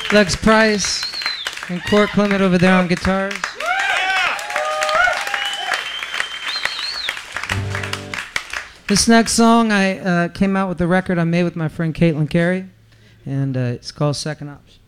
Lex Price and Court Clement over there on guitars. This next song I came out with the record I made with my friend Caitlin Carey, and it's called Second Option.